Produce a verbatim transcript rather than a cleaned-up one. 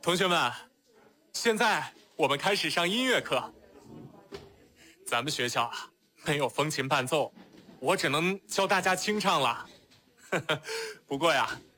同学们，现在我们开始上音乐课。咱们学校啊，没有风琴伴奏，我只能教大家清唱了。不过呀，